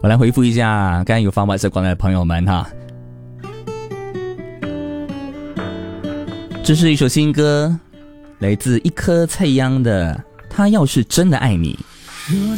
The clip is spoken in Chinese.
我来回复一下刚才有发WhatsApp过来的朋友们哈。这是一首新歌，来自一颗菜秧的《他要是真的爱你》。